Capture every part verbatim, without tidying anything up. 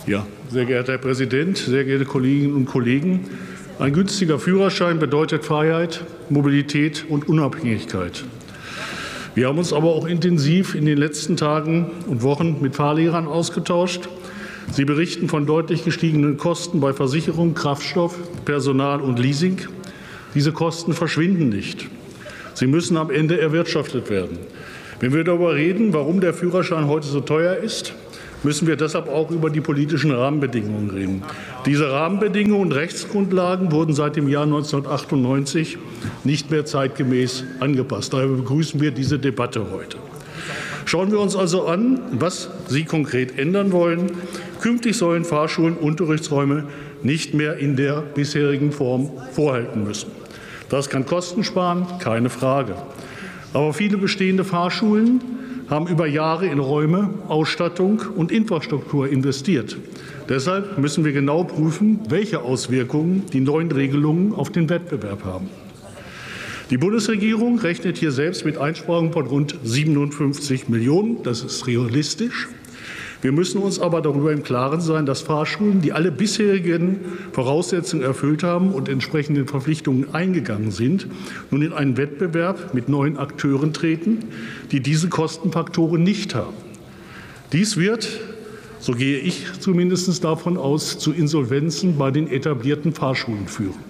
Ja, sehr geehrter Herr Präsident, sehr geehrte Kolleginnen und Kollegen! Ein günstiger Führerschein bedeutet Freiheit, Mobilität und Unabhängigkeit. Wir haben uns aber auch intensiv in den letzten Tagen und Wochen mit Fahrlehrern ausgetauscht. Sie berichten von deutlich gestiegenen Kosten bei Versicherung, Kraftstoff, Personal und Leasing. Diese Kosten verschwinden nicht. Sie müssen am Ende erwirtschaftet werden. Wenn wir darüber reden, warum der Führerschein heute so teuer ist, müssen wir deshalb auch über die politischen Rahmenbedingungen reden. Diese Rahmenbedingungen und Rechtsgrundlagen wurden seit dem Jahr neunzehnhundertachtundneunzig nicht mehr zeitgemäß angepasst. Daher begrüßen wir diese Debatte heute. Schauen wir uns also an, was Sie konkret ändern wollen. Künftig sollen Fahrschulen Unterrichtsräume nicht mehr in der bisherigen Form vorhalten müssen. Das kann Kosten sparen, keine Frage. Aber viele bestehende Fahrschulen haben über Jahre in Räume, Ausstattung und Infrastruktur investiert. Deshalb müssen wir genau prüfen, welche Auswirkungen die neuen Regelungen auf den Wettbewerb haben. Die Bundesregierung rechnet hier selbst mit Einsparungen von rund siebenundfünfzig Millionen. Das ist realistisch. Wir müssen uns aber darüber im Klaren sein, dass Fahrschulen, die alle bisherigen Voraussetzungen erfüllt haben und entsprechenden Verpflichtungen eingegangen sind, nun in einen Wettbewerb mit neuen Akteuren treten, die diese Kostenfaktoren nicht haben. Dies wird, so gehe ich zumindest davon aus, zu Insolvenzen bei den etablierten Fahrschulen führen.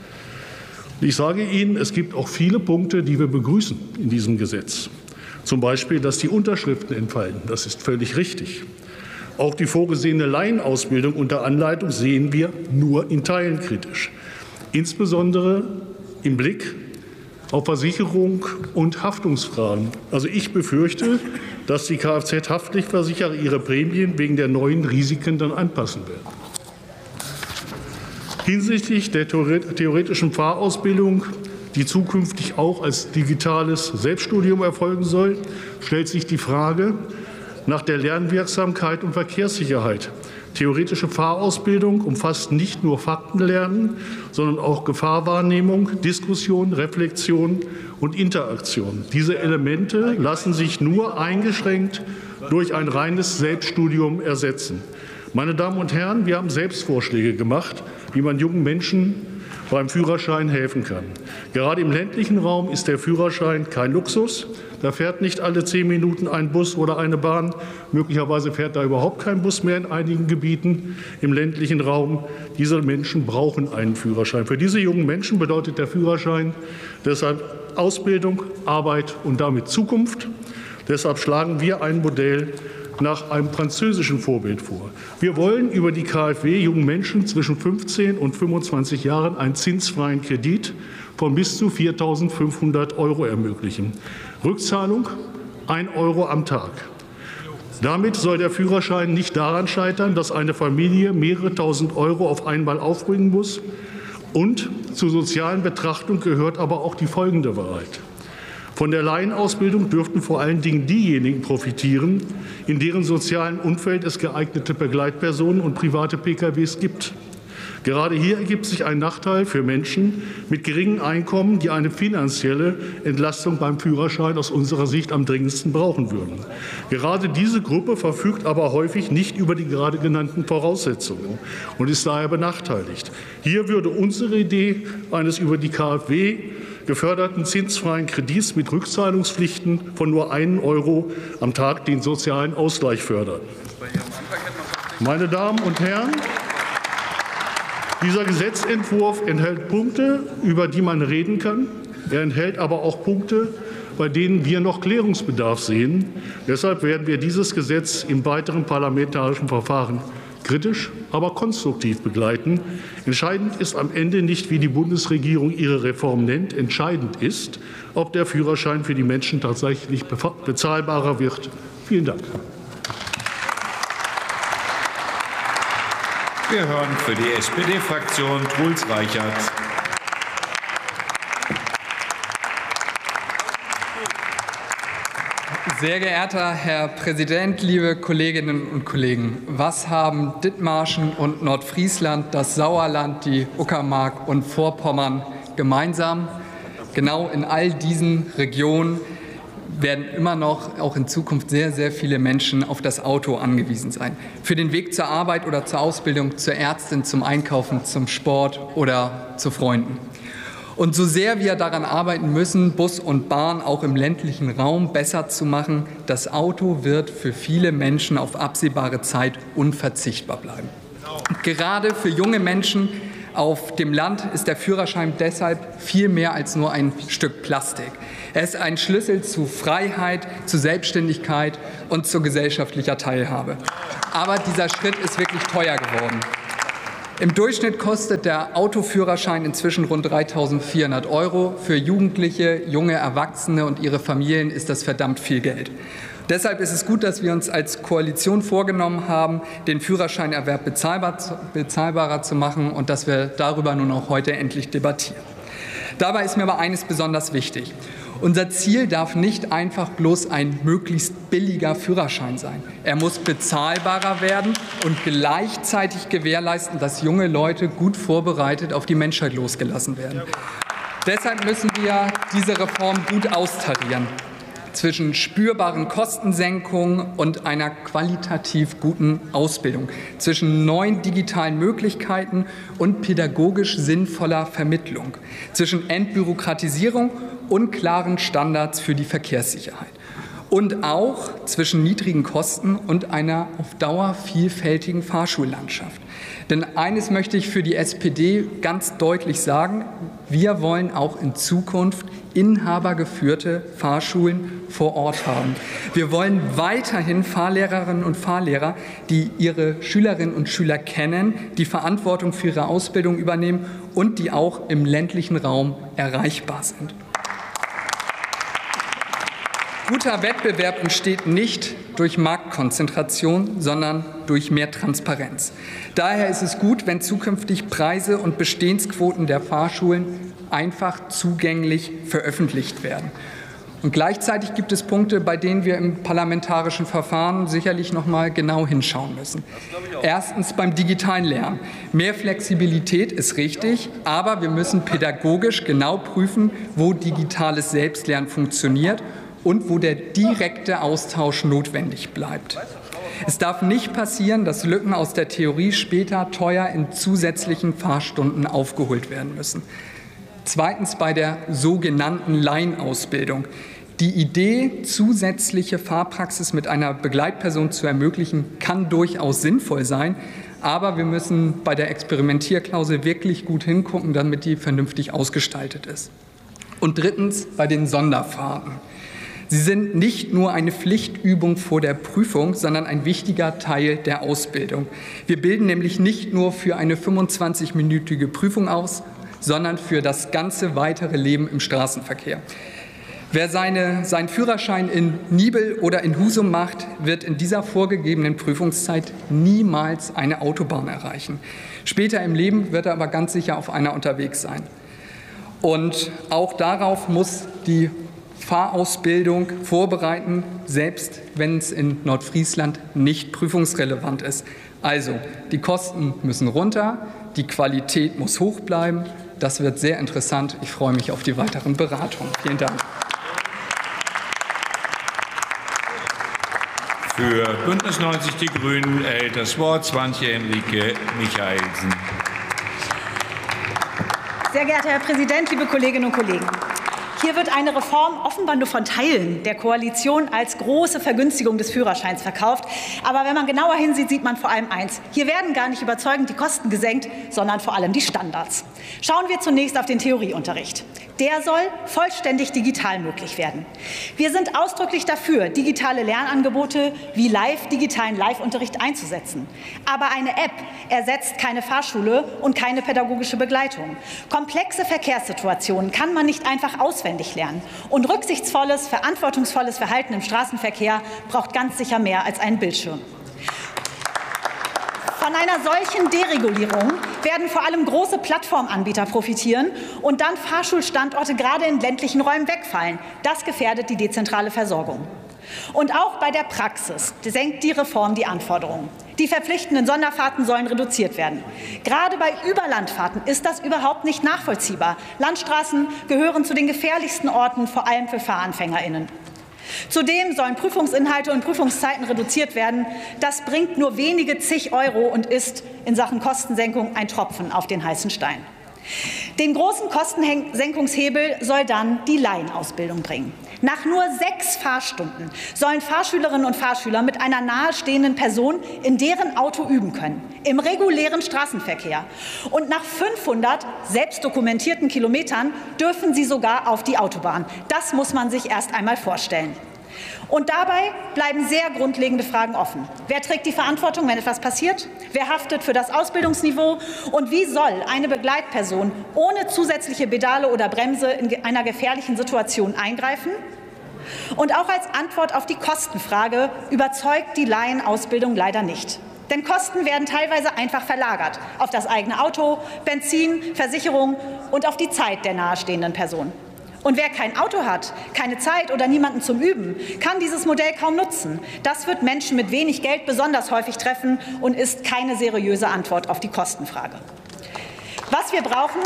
Ich sage Ihnen, es gibt auch viele Punkte, die wir begrüßen in diesem Gesetz. Zum Beispiel, dass die Unterschriften entfallen. Das ist völlig richtig. Auch die vorgesehene Laienausbildung unter Anleitung sehen wir nur in Teilen kritisch. Insbesondere im Blick auf Versicherung und Haftungsfragen. Also ich befürchte, dass die Kfz-Haftpflichtversicherer ihre Prämien wegen der neuen Risiken dann anpassen werden. Hinsichtlich der theoretischen Fahrausbildung, die zukünftig auch als digitales Selbststudium erfolgen soll, stellt sich die Frage nach der Lernwirksamkeit und Verkehrssicherheit. Theoretische Fahrausbildung umfasst nicht nur Faktenlernen, sondern auch Gefahrwahrnehmung, Diskussion, Reflexion und Interaktion. Diese Elemente lassen sich nur eingeschränkt durch ein reines Selbststudium ersetzen. Meine Damen und Herren, wir haben Selbstvorschläge gemacht, wie man jungen Menschen beim Führerschein helfen kann. Gerade im ländlichen Raum ist der Führerschein kein Luxus. Da fährt nicht alle zehn Minuten ein Bus oder eine Bahn. Möglicherweise fährt da überhaupt kein Bus mehr in einigen Gebieten im ländlichen Raum. Diese Menschen brauchen einen Führerschein. Für diese jungen Menschen bedeutet der Führerschein deshalb Ausbildung, Arbeit und damit Zukunft. Deshalb schlagen wir ein Modell nach einem französischen Vorbild vor. Wir wollen über die KfW jungen Menschen zwischen fünfzehn und fünfundzwanzig Jahren einen zinsfreien Kredit von bis zu viertausendfünfhundert Euro ermöglichen. Rückzahlung ein Euro am Tag. Damit soll der Führerschein nicht daran scheitern, dass eine Familie mehrere tausend Euro auf einmal aufbringen muss. Und zur sozialen Betrachtung gehört aber auch die folgende Wahrheit. Von der Laienausbildung dürften vor allen Dingen diejenigen profitieren, in deren sozialen Umfeld es geeignete Begleitpersonen und private P K Ws gibt. Gerade hier ergibt sich ein Nachteil für Menschen mit geringem Einkommen, die eine finanzielle Entlastung beim Führerschein aus unserer Sicht am dringendsten brauchen würden. Gerade diese Gruppe verfügt aber häufig nicht über die gerade genannten Voraussetzungen und ist daher benachteiligt. Hier würde unsere Idee eines über die KfW geförderten zinsfreien Kredits mit Rückzahlungspflichten von nur einem Euro am Tag den sozialen Ausgleich fördern. Meine Damen und Herren, dieser Gesetzentwurf enthält Punkte, über die man reden kann. Er enthält aber auch Punkte, bei denen wir noch Klärungsbedarf sehen. Deshalb werden wir dieses Gesetz im weiteren parlamentarischen Verfahren kritisch, aber konstruktiv begleiten. Entscheidend ist am Ende nicht, wie die Bundesregierung ihre Reform nennt. Entscheidend ist, ob der Führerschein für die Menschen tatsächlich bezahlbarer wird. Vielen Dank. Wir hören für die S P D-Fraktion Truls Reichert. Sehr geehrter Herr Präsident, liebe Kolleginnen und Kollegen! Was haben Dithmarschen und Nordfriesland, das Sauerland, die Uckermark und Vorpommern gemeinsam? Genau in all diesen Regionen werden immer noch, auch in Zukunft, sehr, sehr viele Menschen auf das Auto angewiesen sein. Für den Weg zur Arbeit oder zur Ausbildung, zur Ärztin, zum Einkaufen, zum Sport oder zu Freunden. Und so sehr wir daran arbeiten müssen, Bus und Bahn auch im ländlichen Raum besser zu machen, das Auto wird für viele Menschen auf absehbare Zeit unverzichtbar bleiben. Gerade für junge Menschen auf dem Land ist der Führerschein deshalb viel mehr als nur ein Stück Plastik. Er ist ein Schlüssel zu Freiheit, zu Selbstständigkeit und zu gesellschaftlicher Teilhabe. Aber dieser Schritt ist wirklich teuer geworden. Im Durchschnitt kostet der Autoführerschein inzwischen rund dreitausendvierhundert Euro. Für Jugendliche, junge Erwachsene und ihre Familien ist das verdammt viel Geld. Deshalb ist es gut, dass wir uns als Koalition vorgenommen haben, den Führerscheinerwerb bezahlbar, bezahlbarer zu machen und dass wir darüber nun auch heute endlich debattieren. Dabei ist mir aber eines besonders wichtig. Unser Ziel darf nicht einfach bloß ein möglichst billiger Führerschein sein. Er muss bezahlbarer werden und gleichzeitig gewährleisten, dass junge Leute gut vorbereitet auf die Menschheit losgelassen werden. Deshalb müssen wir diese Reform gut austarieren. Zwischen spürbaren Kostensenkungen und einer qualitativ guten Ausbildung, zwischen neuen digitalen Möglichkeiten und pädagogisch sinnvoller Vermittlung, zwischen Entbürokratisierung und klaren Standards für die Verkehrssicherheit und auch zwischen niedrigen Kosten und einer auf Dauer vielfältigen Fahrschullandschaft. Denn eines möchte ich für die S P D ganz deutlich sagen: Wir wollen auch in Zukunft inhabergeführte Fahrschulen vor Ort haben. Wir wollen weiterhin Fahrlehrerinnen und Fahrlehrer, die ihre Schülerinnen und Schüler kennen, die Verantwortung für ihre Ausbildung übernehmen und die auch im ländlichen Raum erreichbar sind. Guter Wettbewerb entsteht nicht durch Marktkonzentration, sondern durch mehr Transparenz. Daher ist es gut, wenn zukünftig Preise und Bestehensquoten der Fahrschulen einfach zugänglich veröffentlicht werden. Und gleichzeitig gibt es Punkte, bei denen wir im parlamentarischen Verfahren sicherlich noch mal genau hinschauen müssen. Erstens beim digitalen Lernen. Mehr Flexibilität ist richtig, aber wir müssen pädagogisch genau prüfen, wo digitales Selbstlernen funktioniert und wo der direkte Austausch notwendig bleibt. Es darf nicht passieren, dass Lücken aus der Theorie später teuer in zusätzlichen Fahrstunden aufgeholt werden müssen. Zweitens bei der sogenannten Laienausbildung. Die Idee, zusätzliche Fahrpraxis mit einer Begleitperson zu ermöglichen, kann durchaus sinnvoll sein, aber wir müssen bei der Experimentierklausel wirklich gut hingucken, damit die vernünftig ausgestaltet ist. Und drittens bei den Sonderfahrten. Sie sind nicht nur eine Pflichtübung vor der Prüfung, sondern ein wichtiger Teil der Ausbildung. Wir bilden nämlich nicht nur für eine fünfundzwanzigminütige Prüfung aus, sondern für das ganze weitere Leben im Straßenverkehr. Wer seine, seinen Führerschein in Nibel oder in Husum macht, wird in dieser vorgegebenen Prüfungszeit niemals eine Autobahn erreichen. Später im Leben wird er aber ganz sicher auf einer unterwegs sein. Und auch darauf muss die Fahrausbildung vorbereiten, selbst wenn es in Nordfriesland nicht prüfungsrelevant ist. Also, die Kosten müssen runter, die Qualität muss hoch bleiben. Das wird sehr interessant. Ich freue mich auf die weiteren Beratungen. Vielen Dank. Für Bündnis neunzig Die Grünen erhält das Wort Swantje Henrike Michaelsen. Sehr geehrter Herr Präsident, liebe Kolleginnen und Kollegen! Hier wird eine Reform offenbar nur von Teilen der Koalition als große Vergünstigung des Führerscheins verkauft. Aber wenn man genauer hinsieht, sieht man vor allem eins. Hier werden gar nicht überzeugend die Kosten gesenkt, sondern vor allem die Standards. Schauen wir zunächst auf den Theorieunterricht. Der soll vollständig digital möglich werden. Wir sind ausdrücklich dafür, digitale Lernangebote wie Live, digitalen Live-Unterricht einzusetzen. Aber eine App ersetzt keine Fahrschule und keine pädagogische Begleitung. Komplexe Verkehrssituationen kann man nicht einfach auswendig lernen. Und rücksichtsvolles, verantwortungsvolles Verhalten im Straßenverkehr braucht ganz sicher mehr als einen Bildschirm. Von einer solchen Deregulierung werden vor allem große Plattformanbieter profitieren und dann Fahrschulstandorte gerade in ländlichen Räumen wegfallen. Das gefährdet die dezentrale Versorgung. Und auch bei der Praxis senkt die Reform die Anforderungen. Die verpflichtenden Sonderfahrten sollen reduziert werden. Gerade bei Überlandfahrten ist das überhaupt nicht nachvollziehbar. Landstraßen gehören zu den gefährlichsten Orten, vor allem für FahranfängerInnen. Zudem sollen Prüfungsinhalte und Prüfungszeiten reduziert werden. Das bringt nur wenige zig Euro und ist in Sachen Kostensenkung ein Tropfen auf den heißen Stein. Den großen Kostensenkungshebel soll dann die Laienausbildung bringen. Nach nur sechs Fahrstunden sollen Fahrschülerinnen und Fahrschüler mit einer nahestehenden Person in deren Auto üben können, im regulären Straßenverkehr. Und nach fünfhundert selbst dokumentierten Kilometern dürfen sie sogar auf die Autobahn. Das muss man sich erst einmal vorstellen. Und dabei bleiben sehr grundlegende Fragen offen. Wer trägt die Verantwortung, wenn etwas passiert? Wer haftet für das Ausbildungsniveau? Und wie soll eine Begleitperson ohne zusätzliche Pedale oder Bremse in einer gefährlichen Situation eingreifen? Und auch als Antwort auf die Kostenfrage überzeugt die Laienausbildung leider nicht. Denn Kosten werden teilweise einfach verlagert auf das eigene Auto, Benzin, Versicherung und auf die Zeit der nahestehenden Person. Und wer kein Auto hat, keine Zeit oder niemanden zum Üben, kann dieses Modell kaum nutzen. Das wird Menschen mit wenig Geld besonders häufig treffen und ist keine seriöse Antwort auf die Kostenfrage. Was wir brauchen,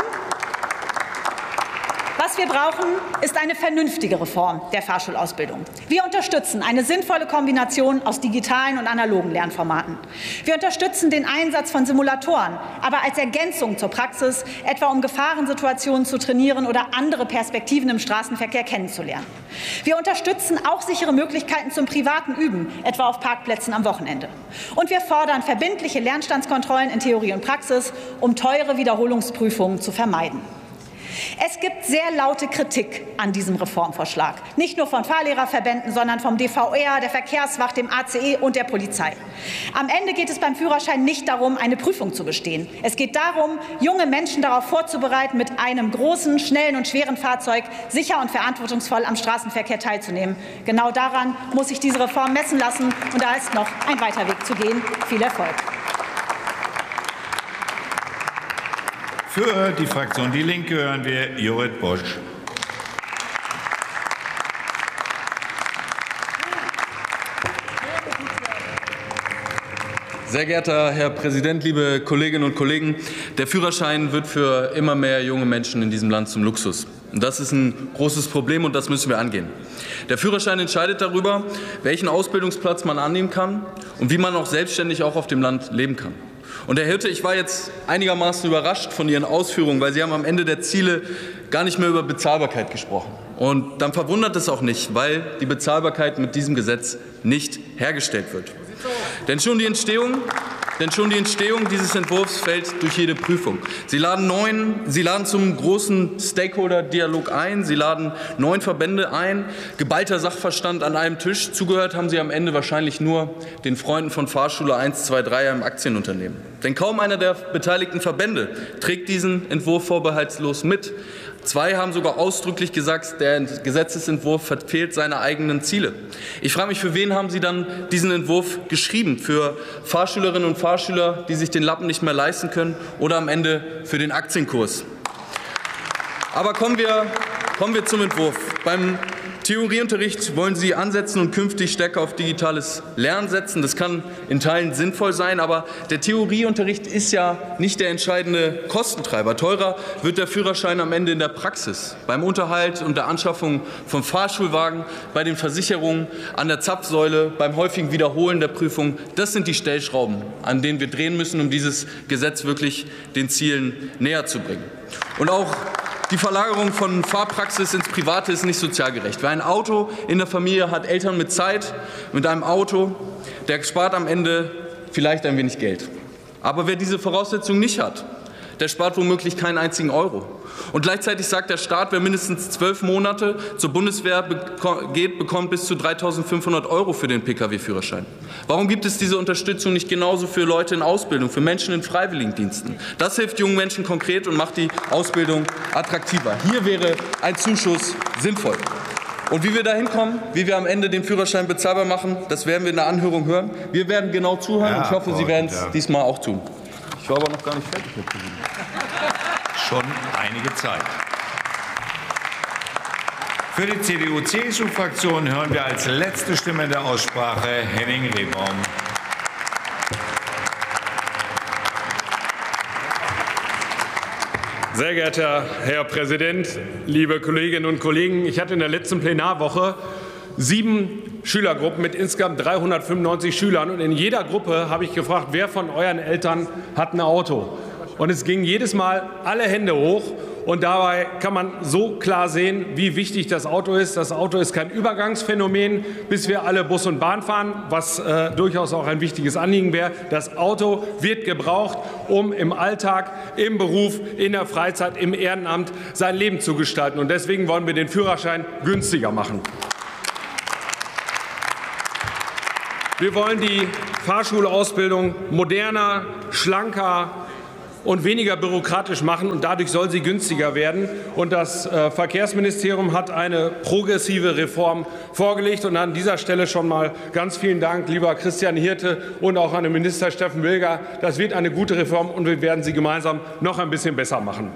Was wir brauchen, ist eine vernünftige Reform der Fahrschulausbildung. Wir unterstützen eine sinnvolle Kombination aus digitalen und analogen Lernformaten. Wir unterstützen den Einsatz von Simulatoren, aber als Ergänzung zur Praxis, etwa um Gefahrensituationen zu trainieren oder andere Perspektiven im Straßenverkehr kennenzulernen. Wir unterstützen auch sichere Möglichkeiten zum privaten Üben, etwa auf Parkplätzen am Wochenende. Und wir fordern verbindliche Lernstandskontrollen in Theorie und Praxis, um teure Wiederholungsprüfungen zu vermeiden. Es gibt sehr laute Kritik an diesem Reformvorschlag, nicht nur von Fahrlehrerverbänden, sondern vom D V R, der Verkehrswacht, dem A C E und der Polizei. Am Ende geht es beim Führerschein nicht darum, eine Prüfung zu bestehen. Es geht darum, junge Menschen darauf vorzubereiten, mit einem großen, schnellen und schweren Fahrzeug sicher und verantwortungsvoll am Straßenverkehr teilzunehmen. Genau daran muss sich diese Reform messen lassen, und da ist noch ein weiter Weg zu gehen. Viel Erfolg. Für die Fraktion Die Linke hören wir Judith Bosch. Sehr geehrter Herr Präsident, liebe Kolleginnen und Kollegen! Der Führerschein wird für immer mehr junge Menschen in diesem Land zum Luxus. Und das ist ein großes Problem, und das müssen wir angehen. Der Führerschein entscheidet darüber, welchen Ausbildungsplatz man annehmen kann und wie man auch selbstständig auch auf dem Land leben kann. Und Herr Hirte, ich war jetzt einigermaßen überrascht von Ihren Ausführungen, weil Sie haben am Ende der Ziele gar nicht mehr über Bezahlbarkeit gesprochen. Und dann verwundert es auch nicht, weil die Bezahlbarkeit mit diesem Gesetz nicht hergestellt wird. Denn schon die Entstehung, denn schon die Entstehung dieses Entwurfs fällt durch jede Prüfung. Sie laden, neun, Sie laden zum großen Stakeholder-Dialog ein, Sie laden neun Verbände ein, geballter Sachverstand an einem Tisch. Zugehört haben Sie am Ende wahrscheinlich nur den Freunden von Fahrschule eins, zwei, drei im Aktienunternehmen. Denn kaum einer der beteiligten Verbände trägt diesen Entwurf vorbehaltslos mit. Zwei haben sogar ausdrücklich gesagt, der Gesetzesentwurf verfehlt seine eigenen Ziele. Ich frage mich, für wen haben Sie dann diesen Entwurf geschrieben? Für Fahrschülerinnen und Fahrschüler, die sich den Lappen nicht mehr leisten können, oder am Ende für den Aktienkurs? Aber kommen wir, kommen wir zum Entwurf. Beim Theorieunterricht wollen Sie ansetzen und künftig stärker auf digitales Lernen setzen. Das kann in Teilen sinnvoll sein, aber der Theorieunterricht ist ja nicht der entscheidende Kostentreiber. Teurer wird der Führerschein am Ende in der Praxis, beim Unterhalt und der Anschaffung von Fahrschulwagen, bei den Versicherungen, an der Zapfsäule, beim häufigen Wiederholen der Prüfung. Das sind die Stellschrauben, an denen wir drehen müssen, um dieses Gesetz wirklich den Zielen näher zu bringen. Und auch die Verlagerung von Fahrpraxis ins Private ist nicht sozial gerecht. Wer ein Auto in der Familie hat, Eltern mit Zeit, mit einem Auto, der spart am Ende vielleicht ein wenig Geld. Aber wer diese Voraussetzung nicht hat, der spart womöglich keinen einzigen Euro. Und gleichzeitig sagt der Staat, wer mindestens zwölf Monate zur Bundeswehr geht, bekommt bis zu dreitausendfünfhundert Euro für den Pkw-Führerschein. Warum gibt es diese Unterstützung nicht genauso für Leute in Ausbildung, für Menschen in Freiwilligendiensten? Das hilft jungen Menschen konkret und macht die Ausbildung attraktiver. Hier wäre ein Zuschuss sinnvoll. Und wie wir da hinkommen, wie wir am Ende den Führerschein bezahlbar machen, das werden wir in der Anhörung hören. Wir werden genau zuhören, und ich hoffe, Sie werden es diesmal auch tun. Ich war aber noch gar nicht fertig, Herr Präsident. Schon einige Zeit. Für die C D U C S U-Fraktion hören wir als letzte Stimme in der Aussprache Henning Rehbaum. Sehr geehrter Herr Präsident, liebe Kolleginnen und Kollegen! Ich hatte in der letzten Plenarwoche sieben Schülergruppen mit insgesamt dreihundertfünfundneunzig Schülern. Und in jeder Gruppe habe ich gefragt, wer von euren Eltern hat ein Auto? Und es gingen jedes Mal alle Hände hoch. Und dabei kann man so klar sehen, wie wichtig das Auto ist. Das Auto ist kein Übergangsphänomen, bis wir alle Bus und Bahn fahren, was äh, durchaus auch ein wichtiges Anliegen wäre. Das Auto wird gebraucht, um im Alltag, im Beruf, in der Freizeit, im Ehrenamt sein Leben zu gestalten. Und deswegen wollen wir den Führerschein günstiger machen. Wir wollen die Fahrschulausbildung moderner, schlanker und weniger bürokratisch machen, und dadurch soll sie günstiger werden. Und das äh, Verkehrsministerium hat eine progressive Reform vorgelegt. Und an dieser Stelle schon mal ganz vielen Dank, lieber Christian Hirte und auch an den Minister Steffen Wilger. Das wird eine gute Reform, und wir werden sie gemeinsam noch ein bisschen besser machen.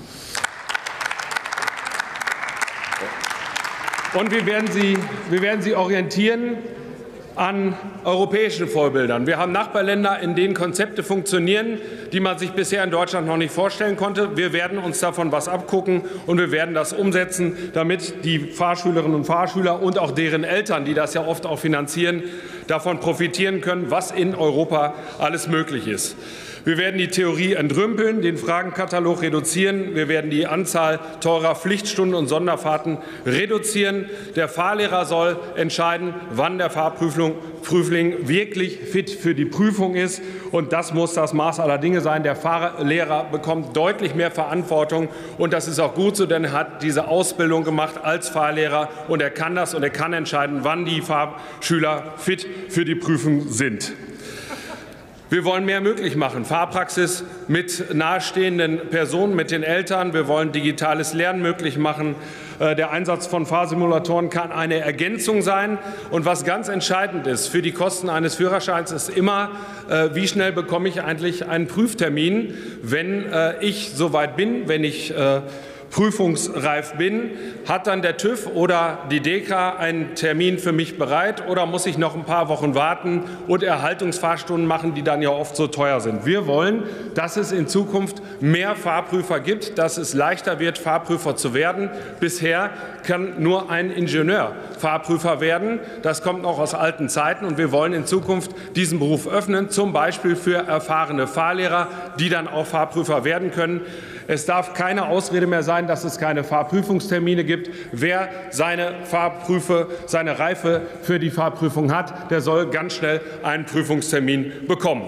Und wir werden sie, wir werden sie orientieren an europäischen Vorbildern. Wir haben Nachbarländer, in denen Konzepte funktionieren, die man sich bisher in Deutschland noch nicht vorstellen konnte. Wir werden uns davon was abgucken, und wir werden das umsetzen, damit die Fahrschülerinnen und Fahrschüler und auch deren Eltern, die das ja oft auch finanzieren, davon profitieren können, was in Europa alles möglich ist. Wir werden die Theorie entrümpeln, den Fragenkatalog reduzieren. Wir werden die Anzahl teurer Pflichtstunden und Sonderfahrten reduzieren. Der Fahrlehrer soll entscheiden, wann der Fahrprüfling wirklich fit für die Prüfung ist. Und das muss das Maß aller Dinge sein. Der Fahrlehrer bekommt deutlich mehr Verantwortung. Und das ist auch gut so, denn er hat diese Ausbildung gemacht als Fahrlehrer. Und er kann das, und er kann entscheiden, wann die Fahrschüler fit für die Prüfung sind. Wir wollen mehr möglich machen. Fahrpraxis mit nahestehenden Personen, mit den Eltern. Wir wollen digitales Lernen möglich machen. Der Einsatz von Fahrsimulatoren kann eine Ergänzung sein. Und was ganz entscheidend ist für die Kosten eines Führerscheins, ist immer, wie schnell bekomme ich eigentlich einen Prüftermin, wenn ich soweit bin, wenn ich prüfungsreif bin. Hat dann der TÜV oder die DEKRA einen Termin für mich bereit, oder muss ich noch ein paar Wochen warten und Erhaltungsfahrstunden machen, die dann ja oft so teuer sind? Wir wollen, dass es in Zukunft mehr Fahrprüfer gibt, dass es leichter wird, Fahrprüfer zu werden. Bisher kann nur ein Ingenieur Fahrprüfer werden. Das kommt noch aus alten Zeiten, und wir wollen in Zukunft diesen Beruf öffnen, zum Beispiel für erfahrene Fahrlehrer, die dann auch Fahrprüfer werden können. Es darf keine Ausrede mehr sein, dass es keine Fahrprüfungstermine gibt. Wer seine Fahrprüfe, seine Reife für die Fahrprüfung hat, der soll ganz schnell einen Prüfungstermin bekommen.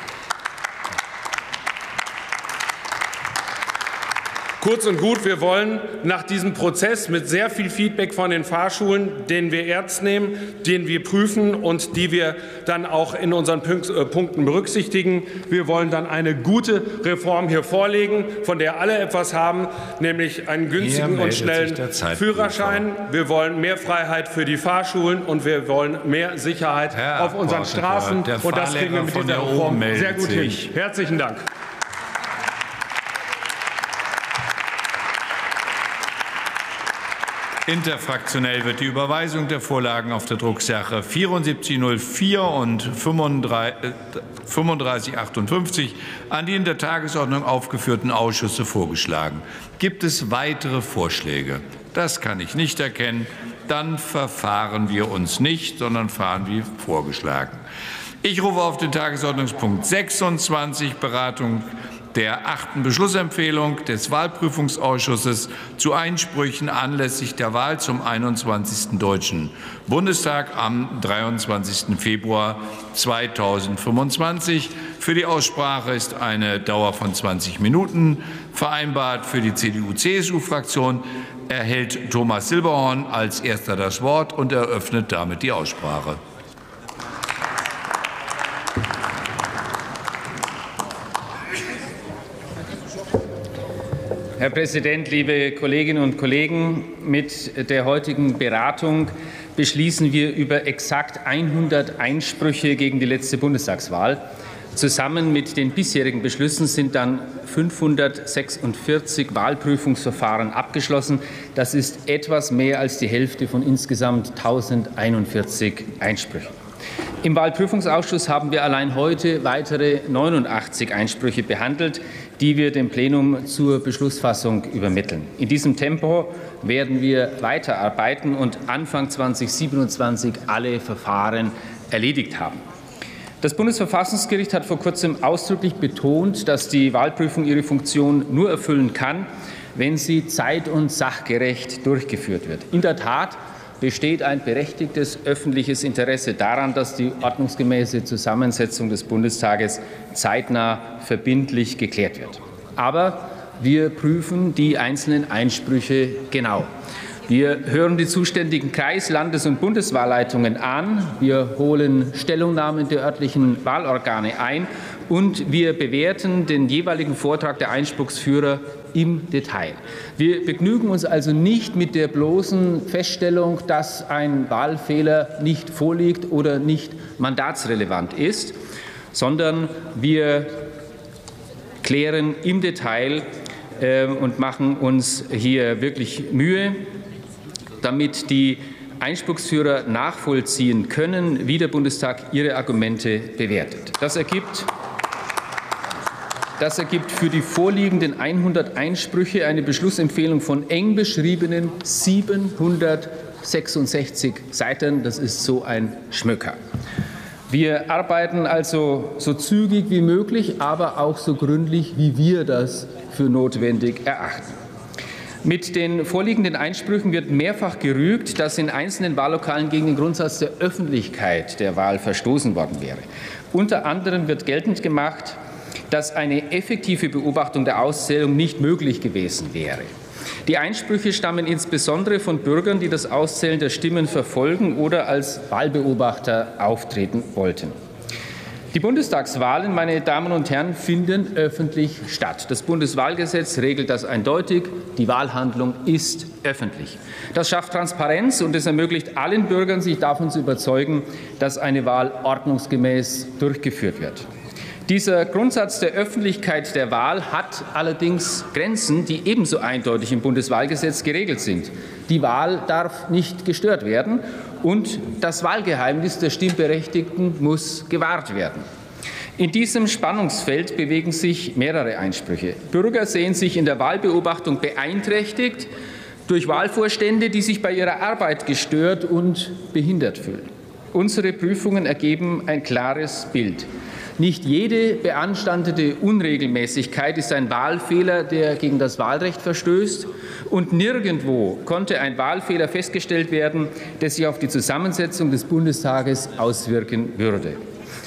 Kurz und gut, wir wollen nach diesem Prozess mit sehr viel Feedback von den Fahrschulen, den wir ernst nehmen, den wir prüfen und die wir dann auch in unseren Punkten berücksichtigen. Wir wollen dann eine gute Reform hier vorlegen, von der alle etwas haben, nämlich einen günstigen und schnellen Führerschein. Wir wollen mehr Freiheit für die Fahrschulen, und wir wollen mehr Sicherheit Herr auf unseren Straßen. Und das kriegen wir mit dieser Reform sehr gut hin. Herzlichen Dank. Interfraktionell wird die Überweisung der Vorlagen auf der Drucksache vierundsiebzig null vier und fünfunddreißig achtundfünfzig an die in der Tagesordnung aufgeführten Ausschüsse vorgeschlagen. Gibt es weitere Vorschläge? Das kann ich nicht erkennen. Dann verfahren wir uns nicht, sondern fahren wie vorgeschlagen. Ich rufe auf den Tagesordnungspunkt sechsundzwanzig, Beratung der achten Beschlussempfehlung des Wahlprüfungsausschusses zu Einsprüchen anlässlich der Wahl zum einundzwanzigsten Deutschen Bundestag am dreiundzwanzigsten Februar zweitausendfünfundzwanzig. Für die Aussprache ist eine Dauer von zwanzig Minuten vereinbart. Für die C D U C S U-Fraktion erhält Thomas Silberhorn als Erster das Wort und eröffnet damit die Aussprache. Herr Präsident, liebe Kolleginnen und Kollegen! Mit der heutigen Beratung beschließen wir über exakt hundert Einsprüche gegen die letzte Bundestagswahl. Zusammen mit den bisherigen Beschlüssen sind dann fünfhundertsechsundvierzig Wahlprüfungsverfahren abgeschlossen. Das ist etwas mehr als die Hälfte von insgesamt eintausendeinundvierzig Einsprüchen. Im Wahlprüfungsausschuss haben wir allein heute weitere neunundachtzig Einsprüche behandelt. die wir dem Plenum zur Beschlussfassung übermitteln. In diesem Tempo werden wir weiterarbeiten und Anfang zweitausendsiebenundzwanzig alle Verfahren erledigt haben. Das Bundesverfassungsgericht hat vor kurzem ausdrücklich betont, dass die Wahlprüfung ihre Funktion nur erfüllen kann, wenn sie zeit- und sachgerecht durchgeführt wird. In der Tat besteht ein berechtigtes öffentliches Interesse daran, dass die ordnungsgemäße Zusammensetzung des Bundestages zeitnah verbindlich geklärt wird. Aber wir prüfen die einzelnen Einsprüche genau. Wir hören die zuständigen Kreis-, Landes- und Bundeswahlleitungen an. Wir holen Stellungnahmen der örtlichen Wahlorgane ein und wir bewerten den jeweiligen Vortrag der Einspruchsführer im Detail. Wir begnügen uns also nicht mit der bloßen Feststellung, dass ein Wahlfehler nicht vorliegt oder nicht mandatsrelevant ist, sondern wir klären im Detail äh, und machen uns hier wirklich Mühe, damit die Einspruchsführer nachvollziehen können, wie der Bundestag ihre Argumente bewertet. Das ergibt Das ergibt für die vorliegenden hundert Einsprüche eine Beschlussempfehlung von eng beschriebenen siebenhundertsechsundsechzig Seiten. Das ist so ein Schmöker. Wir arbeiten also so zügig wie möglich, aber auch so gründlich, wie wir das für notwendig erachten. Mit den vorliegenden Einsprüchen wird mehrfach gerügt, dass in einzelnen Wahllokalen gegen den Grundsatz der Öffentlichkeit der Wahl verstoßen worden wäre. Unter anderem wird geltend gemacht, dass eine effektive Beobachtung der Auszählung nicht möglich gewesen wäre. Die Einsprüche stammen insbesondere von Bürgern, die das Auszählen der Stimmen verfolgen oder als Wahlbeobachter auftreten wollten. Die Bundestagswahlen, meine Damen und Herren, finden öffentlich statt. Das Bundeswahlgesetz regelt das eindeutig. Die Wahlhandlung ist öffentlich. Das schafft Transparenz und es ermöglicht allen Bürgern, sich davon zu überzeugen, dass eine Wahl ordnungsgemäß durchgeführt wird. Dieser Grundsatz der Öffentlichkeit der Wahl hat allerdings Grenzen, die ebenso eindeutig im Bundeswahlgesetz geregelt sind. Die Wahl darf nicht gestört werden und das Wahlgeheimnis der Stimmberechtigten muss gewahrt werden. In diesem Spannungsfeld bewegen sich mehrere Einsprüche. Bürger sehen sich in der Wahlbeobachtung beeinträchtigt durch Wahlvorstände, die sich bei ihrer Arbeit gestört und behindert fühlen. Unsere Prüfungen ergeben ein klares Bild. Nicht jede beanstandete Unregelmäßigkeit ist ein Wahlfehler, der gegen das Wahlrecht verstößt, und nirgendwo konnte ein Wahlfehler festgestellt werden, der sich auf die Zusammensetzung des Bundestages auswirken würde.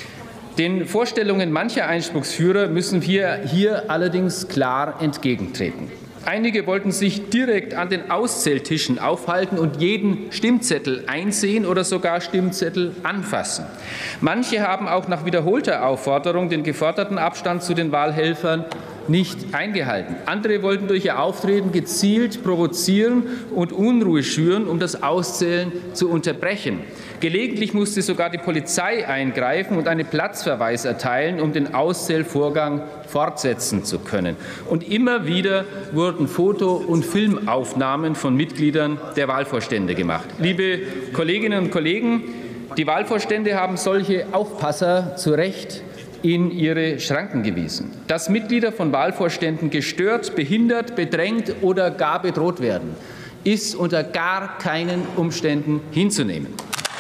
Den Vorstellungen mancher Einspruchsführer müssen wir hier allerdings klar entgegentreten. Einige wollten sich direkt an den Auszähltischen aufhalten und jeden Stimmzettel einsehen oder sogar Stimmzettel anfassen. Manche haben auch nach wiederholter Aufforderung den geforderten Abstand zu den Wahlhelfern nicht eingehalten. Andere wollten durch ihr Auftreten gezielt provozieren und Unruhe schüren, um das Auszählen zu unterbrechen. Gelegentlich musste sogar die Polizei eingreifen und einen Platzverweis erteilen, um den Auszählvorgang fortsetzen zu können. Und immer wieder wurden Foto- und Filmaufnahmen von Mitgliedern der Wahlvorstände gemacht. Liebe Kolleginnen und Kollegen, die Wahlvorstände haben solche Aufpasser zu Recht in ihre Schranken gewiesen. Dass Mitglieder von Wahlvorständen gestört, behindert, bedrängt oder gar bedroht werden, ist unter gar keinen Umständen hinzunehmen.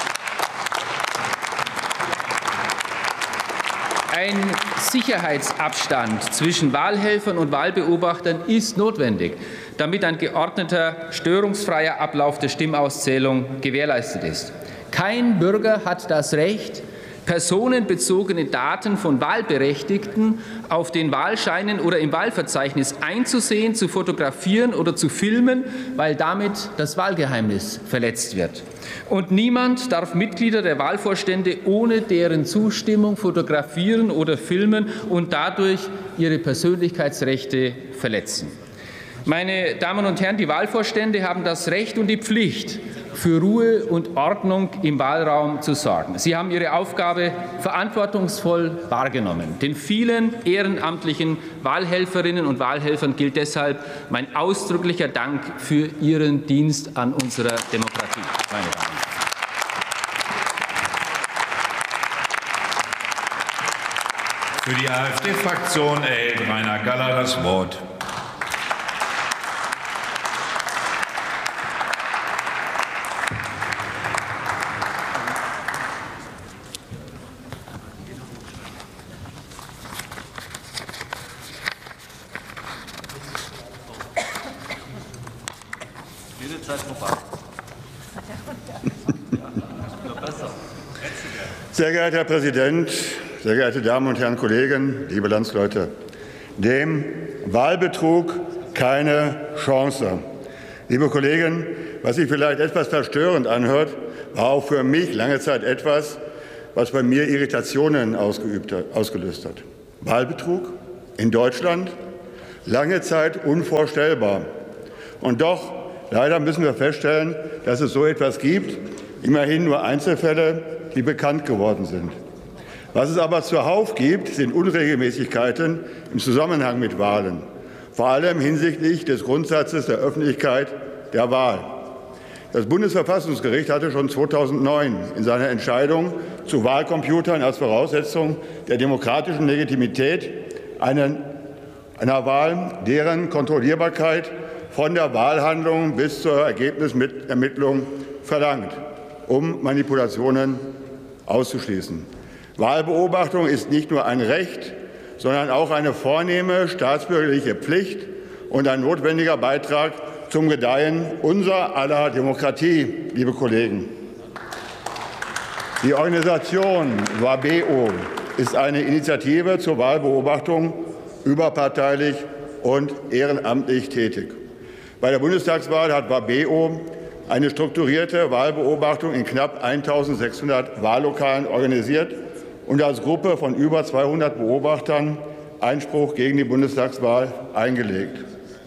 Ein Sicherheitsabstand zwischen Wahlhelfern und Wahlbeobachtern ist notwendig, damit ein geordneter, störungsfreier Ablauf der Stimmauszählung gewährleistet ist. Kein Bürger hat das Recht, personenbezogene Daten von Wahlberechtigten auf den Wahlscheinen oder im Wahlverzeichnis einzusehen, zu fotografieren oder zu filmen, weil damit das Wahlgeheimnis verletzt wird. Und niemand darf Mitglieder der Wahlvorstände ohne deren Zustimmung fotografieren oder filmen und dadurch ihre Persönlichkeitsrechte verletzen. Meine Damen und Herren, die Wahlvorstände haben das Recht und die Pflicht, für Ruhe und Ordnung im Wahlraum zu sorgen. Sie haben ihre Aufgabe verantwortungsvoll wahrgenommen. Den vielen ehrenamtlichen Wahlhelferinnen und Wahlhelfern gilt deshalb mein ausdrücklicher Dank für ihren Dienst an unserer Demokratie. Meine Damen und Herren. Für die AfD-Fraktion erhält Rainer Galler das Wort. Sehr geehrter Herr Präsident, sehr geehrte Damen und Herren Kollegen, liebe Landsleute! Dem Wahlbetrug keine Chance. Liebe Kollegen, was sich vielleicht etwas verstörend anhört, war auch für mich lange Zeit etwas, was bei mir Irritationen ausgeübt hat, ausgelöst hat. Wahlbetrug in Deutschland? Lange Zeit unvorstellbar. Und doch, leider müssen wir feststellen, dass es so etwas gibt, immerhin nur Einzelfälle, die bekannt geworden sind. Was es aber zuhauf gibt, sind Unregelmäßigkeiten im Zusammenhang mit Wahlen, vor allem hinsichtlich des Grundsatzes der Öffentlichkeit der Wahl. Das Bundesverfassungsgericht hatte schon zweitausendneun in seiner Entscheidung zu Wahlcomputern als Voraussetzung der demokratischen Legitimität einen, einer Wahl, deren Kontrollierbarkeit von der Wahlhandlung bis zur Ergebnisermittlung verlangt, um Manipulationen auszuschließen. Wahlbeobachtung ist nicht nur ein Recht, sondern auch eine vornehme staatsbürgerliche Pflicht und ein notwendiger Beitrag zum Gedeihen unser aller Demokratie, liebe Kollegen. Die Organisation WABEO ist eine Initiative zur Wahlbeobachtung, überparteilich und ehrenamtlich tätig. Bei der Bundestagswahl hat WABEO eine strukturierte Wahlbeobachtung in knapp eintausendsechshundert Wahllokalen organisiert und als Gruppe von über zweihundert Beobachtern Einspruch gegen die Bundestagswahl eingelegt.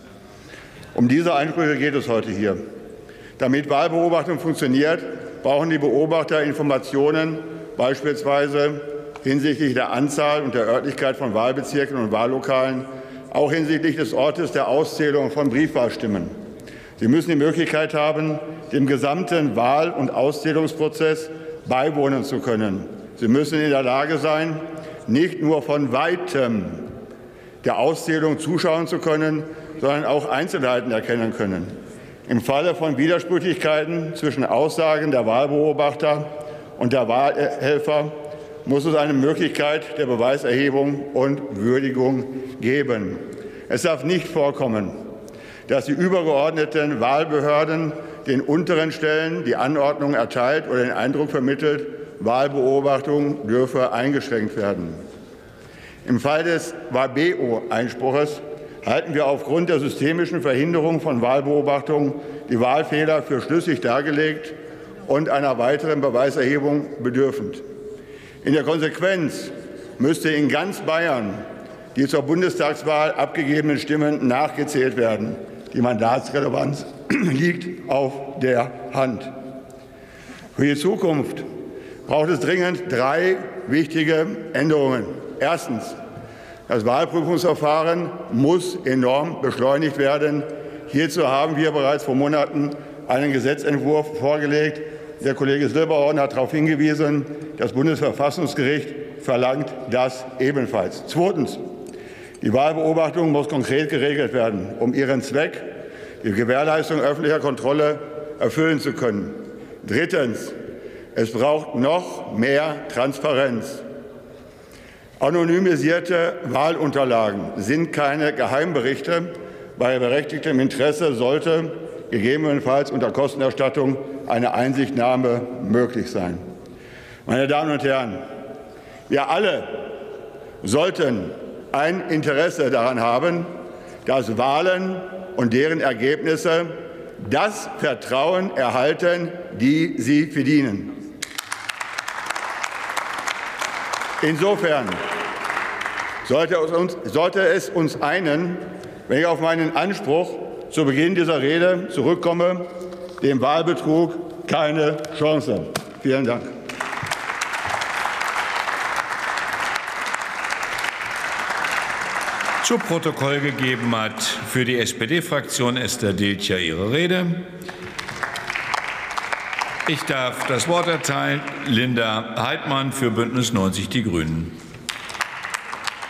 Um diese Einsprüche geht es heute hier. Damit Wahlbeobachtung funktioniert, brauchen die Beobachter Informationen, beispielsweise hinsichtlich der Anzahl und der Örtlichkeit von Wahlbezirken und Wahllokalen, auch hinsichtlich des Ortes der Auszählung von Briefwahlstimmen. Sie müssen die Möglichkeit haben, dem gesamten Wahl- und Auszählungsprozess beiwohnen zu können. Sie müssen in der Lage sein, nicht nur von Weitem der Auszählung zuschauen zu können, sondern auch Einzelheiten erkennen können. Im Falle von Widersprüchlichkeiten zwischen Aussagen der Wahlbeobachter und der Wahlhelfer muss es eine Möglichkeit der Beweiserhebung und Würdigung geben. Es darf nicht vorkommen, dass die übergeordneten Wahlbehörden den unteren Stellen die Anordnung erteilt oder den Eindruck vermittelt, Wahlbeobachtung dürfe eingeschränkt werden. Im Fall des WABEO-Einspruches halten wir aufgrund der systemischen Verhinderung von Wahlbeobachtung die Wahlfehler für schlüssig dargelegt und einer weiteren Beweiserhebung bedürfend. In der Konsequenz müsste in ganz Bayern die zur Bundestagswahl abgegebenen Stimmen nachgezählt werden. Die Mandatsrelevanz liegt auf der Hand. Für die Zukunft braucht es dringend drei wichtige Änderungen. Erstens. Das Wahlprüfungsverfahren muss enorm beschleunigt werden. Hierzu haben wir bereits vor Monaten einen Gesetzentwurf vorgelegt. Der Kollege Silberhorn hat darauf hingewiesen. Das Bundesverfassungsgericht verlangt das ebenfalls. Zweitens. Die Wahlbeobachtung muss konkret geregelt werden, um ihren Zweck, die Gewährleistung öffentlicher Kontrolle, erfüllen zu können. Drittens. Es braucht noch mehr Transparenz. Anonymisierte Wahlunterlagen sind keine Geheimberichte. Bei berechtigtem Interesse sollte gegebenenfalls unter Kostenerstattung eine Einsichtnahme möglich sein. Meine Damen und Herren, wir alle sollten ein Interesse daran haben, dass Wahlen und deren Ergebnisse das Vertrauen erhalten, die sie verdienen. Insofern sollte es uns, sollte es uns einen, wenn ich auf meinen Anspruch zu Beginn dieser Rede zurückkomme, dem Wahlbetrug keine Chance. Vielen Dank. Zu Protokoll gegeben hat für die S P D-Fraktion Esther Dilcher ihre Rede. Ich darf das Wort erteilen Linda Heidmann für Bündnis neunzig Die Grünen.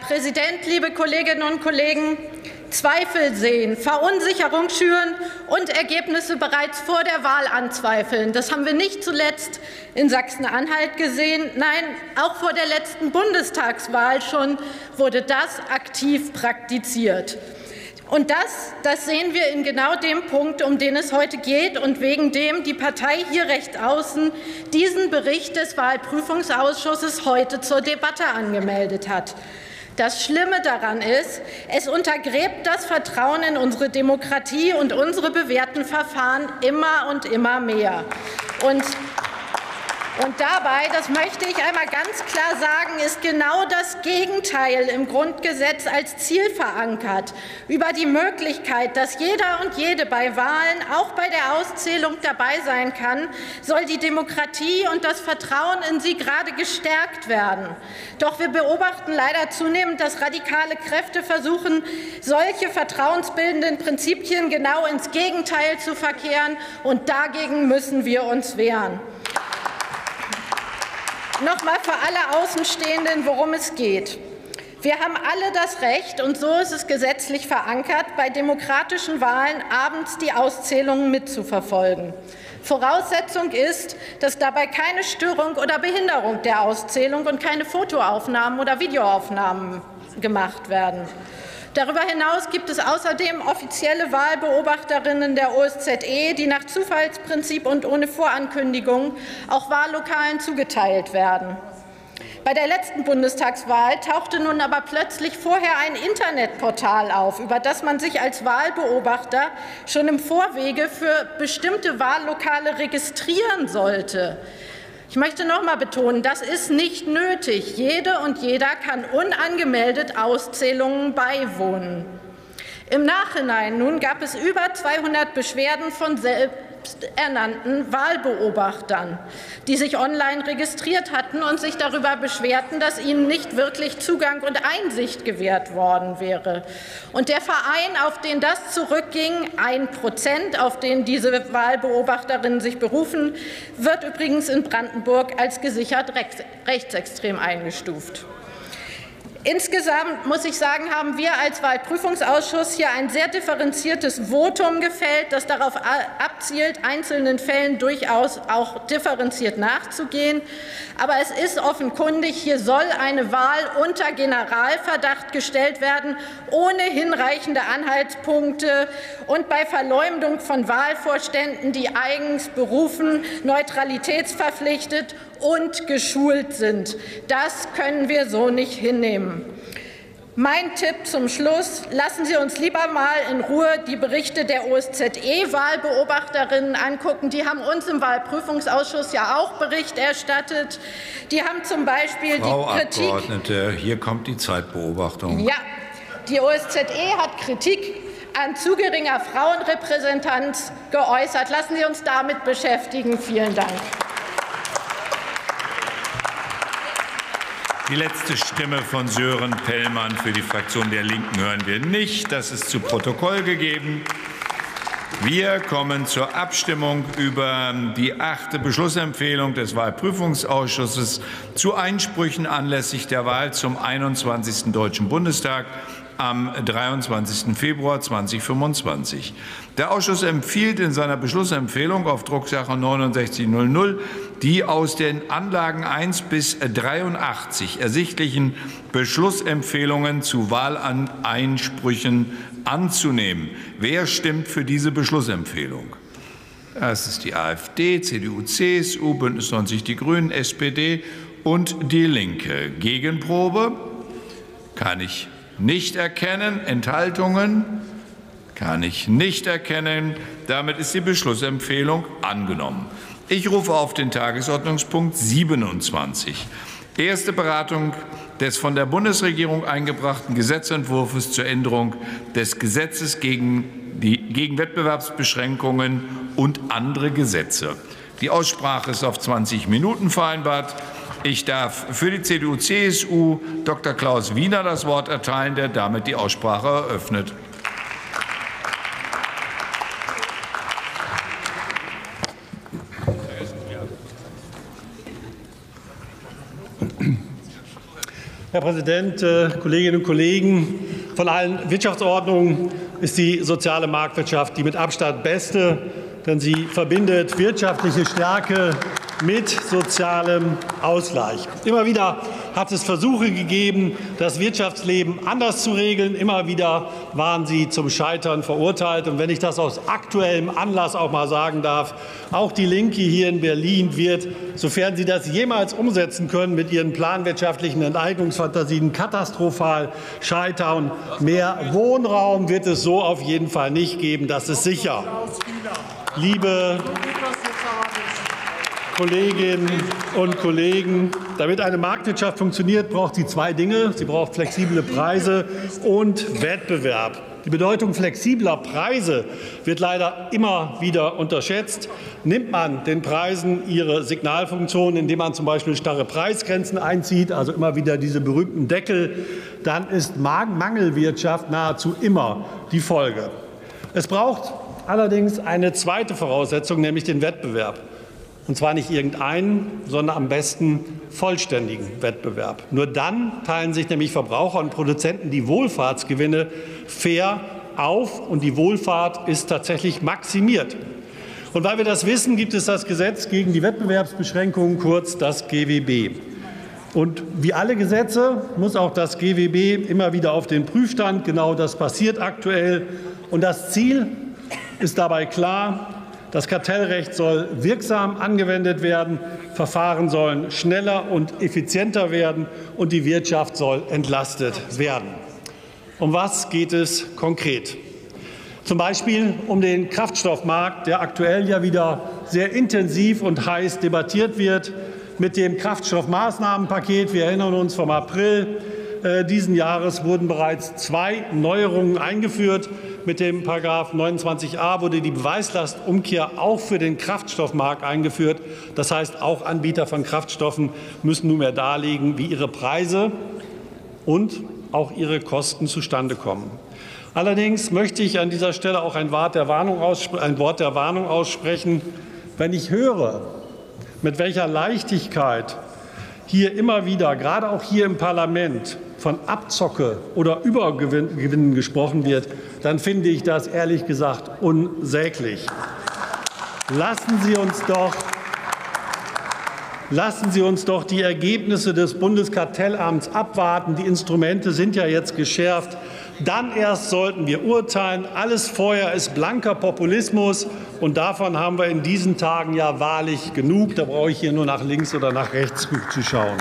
Präsident, liebe Kolleginnen und Kollegen! Zweifel sehen, Verunsicherung schüren und Ergebnisse bereits vor der Wahl anzweifeln. Das haben wir nicht zuletzt in Sachsen-Anhalt gesehen. Nein, auch vor der letzten Bundestagswahl schon wurde das aktiv praktiziert. Und das, das sehen wir in genau dem Punkt, um den es heute geht und wegen dem die Partei hier rechts außen diesen Bericht des Wahlprüfungsausschusses heute zur Debatte angemeldet hat. Das Schlimme daran ist, es untergräbt das Vertrauen in unsere Demokratie und unsere bewährten Verfahren immer und immer mehr. Und Und dabei, das möchte ich einmal ganz klar sagen, ist genau das Gegenteil im Grundgesetz als Ziel verankert. Über die Möglichkeit, dass jeder und jede bei Wahlen, auch bei der Auszählung dabei sein kann, soll die Demokratie und das Vertrauen in sie gerade gestärkt werden. Doch wir beobachten leider zunehmend, dass radikale Kräfte versuchen, solche vertrauensbildenden Prinzipien genau ins Gegenteil zu verkehren. Und dagegen müssen wir uns wehren. Noch mal für alle Außenstehenden, worum es geht. Wir haben alle das Recht, und so ist es gesetzlich verankert, bei demokratischen Wahlen abends die Auszählungen mitzuverfolgen. Voraussetzung ist, dass dabei keine Störung oder Behinderung der Auszählung und keine Fotoaufnahmen oder Videoaufnahmen gemacht werden. Darüber hinaus gibt es außerdem offizielle Wahlbeobachterinnen der O S Z E, die nach Zufallsprinzip und ohne Vorankündigung auch Wahllokalen zugeteilt werden. Bei der letzten Bundestagswahl tauchte nun aber plötzlich vorher ein Internetportal auf, über das man sich als Wahlbeobachter schon im Vorwege für bestimmte Wahllokale registrieren sollte. Ich möchte noch einmal betonen, das ist nicht nötig. Jede und jeder kann unangemeldet Auszählungen beiwohnen. Im Nachhinein nun gab es über zweihundert Beschwerden von selbsternannten Wahlbeobachtern, die sich online registriert hatten und sich darüber beschwerten, dass ihnen nicht wirklich Zugang und Einsicht gewährt worden wäre. Und der Verein, auf den das zurückging, ein Prozent, auf den diese Wahlbeobachterinnen sich berufen, wird übrigens in Brandenburg als gesichert rechtsextrem eingestuft. Insgesamt muss ich sagen, haben wir als Wahlprüfungsausschuss hier ein sehr differenziertes Votum gefällt, das darauf abzielt, einzelnen Fällen durchaus auch differenziert nachzugehen. Aber es ist offenkundig, hier soll eine Wahl unter Generalverdacht gestellt werden, ohne hinreichende Anhaltspunkte und bei Verleumdung von Wahlvorständen, die eigens berufen, neutralitätsverpflichtet und geschult sind. Das können wir so nicht hinnehmen. Mein Tipp zum Schluss: Lassen Sie uns lieber mal in Ruhe die Berichte der O S Z E-Wahlbeobachterinnen angucken. Die haben uns im Wahlprüfungsausschuss ja auch Bericht erstattet. Die haben zum Beispiel Frau die Kritik. Abgeordnete, hier kommt die Zeitbeobachtung. Ja, die O S Z E hat Kritik an zu geringer Frauenrepräsentanz geäußert. Lassen Sie uns damit beschäftigen. Vielen Dank. Die letzte Stimme von Sören Pellmann für die Fraktion der Linken hören wir nicht. Das ist zu Protokoll gegeben. Wir kommen zur Abstimmung über die achte Beschlussempfehlung des Wahlprüfungsausschusses zu Einsprüchen anlässlich der Wahl zum einundzwanzigsten Deutschen Bundestag am dreiundzwanzigsten Februar zweitausendfünfundzwanzig. Der Ausschuss empfiehlt in seiner Beschlussempfehlung auf Drucksache neunundsechzig null null die aus den Anlagen eins bis dreiundachtzig ersichtlichen Beschlussempfehlungen zu Wahleinsprüchen anzunehmen. Wer stimmt für diese Beschlussempfehlung? Das ist die AfD, C D U, C S U, Bündnis neunzig Die Grünen, S P D und Die Linke. Gegenprobe? Kann ich nicht erkennen. Enthaltungen? Kann ich nicht erkennen. Damit ist die Beschlussempfehlung angenommen. Ich rufe auf den Tagesordnungspunkt siebenundzwanzig. Erste Beratung des von der Bundesregierung eingebrachten Gesetzentwurfs zur Änderung des Gesetzes gegen, die, gegen Wettbewerbsbeschränkungen und andere Gesetze. Die Aussprache ist auf zwanzig Minuten vereinbart. Ich darf für die C D U C S U Doktor Klaus Wiener das Wort erteilen, der damit die Aussprache eröffnet. Herr Präsident, Kolleginnen und Kollegen! Von allen Wirtschaftsordnungen ist die soziale Marktwirtschaft die mit Abstand beste, denn sie verbindet wirtschaftliche Stärke mit sozialem Ausgleich. Immer wieder hat es Versuche gegeben, das Wirtschaftsleben anders zu regeln. Immer wieder waren sie zum Scheitern verurteilt. Und wenn ich das aus aktuellem Anlass auch mal sagen darf, auch die Linke hier in Berlin wird, sofern sie das jemals umsetzen können, mit ihren planwirtschaftlichen Enteignungsfantasien katastrophal scheitern. Mehr Wohnraum wird es so auf jeden Fall nicht geben. Das ist sicher. Liebe Kolleginnen und Kollegen, damit eine Marktwirtschaft funktioniert, braucht sie zwei Dinge. Sie braucht flexible Preise und Wettbewerb. Die Bedeutung flexibler Preise wird leider immer wieder unterschätzt. Nimmt man den Preisen ihre Signalfunktion, indem man zum Beispiel starre Preisgrenzen einzieht, also immer wieder diese berühmten Deckel, dann ist Mangelwirtschaft nahezu immer die Folge. Es braucht allerdings eine zweite Voraussetzung, nämlich den Wettbewerb. Und zwar nicht irgendeinen, sondern am besten vollständigen Wettbewerb. Nur dann teilen sich nämlich Verbraucher und Produzenten die Wohlfahrtsgewinne fair auf und die Wohlfahrt ist tatsächlich maximiert. Und weil wir das wissen, gibt es das Gesetz gegen die Wettbewerbsbeschränkungen, kurz das G W B. Und wie alle Gesetze muss auch das G W B immer wieder auf den Prüfstand. Genau das passiert aktuell. Und das Ziel ist dabei klar: Das Kartellrecht soll wirksam angewendet werden, Verfahren sollen schneller und effizienter werden und die Wirtschaft soll entlastet werden. Um was geht es konkret? Zum Beispiel um den Kraftstoffmarkt, der aktuell ja wieder sehr intensiv und heiß debattiert wird. Mit dem Kraftstoffmaßnahmenpaket, wir erinnern uns vom April äh, diesen Jahres, wurden bereits zwei Neuerungen eingeführt. Mit dem Paragraph neunundzwanzig a wurde die Beweislastumkehr auch für den Kraftstoffmarkt eingeführt. Das heißt, auch Anbieter von Kraftstoffen müssen nunmehr darlegen, wie ihre Preise und auch ihre Kosten zustande kommen. Allerdings möchte ich an dieser Stelle auch ein Wort der Warnung ein Wort der Warnung aussprechen. Wenn ich höre, mit welcher Leichtigkeit hier immer wieder, gerade auch hier im Parlament, von Abzocke oder Übergewinnen gesprochen wird, dann finde ich das ehrlich gesagt unsäglich. Lassen Sie uns doch, lassen Sie uns doch die Ergebnisse des Bundeskartellamts abwarten. Die Instrumente sind ja jetzt geschärft. Dann erst sollten wir urteilen. Alles vorher ist blanker Populismus. Und davon haben wir in diesen Tagen ja wahrlich genug. Da brauche ich hier nur nach links oder nach rechts zu schauen.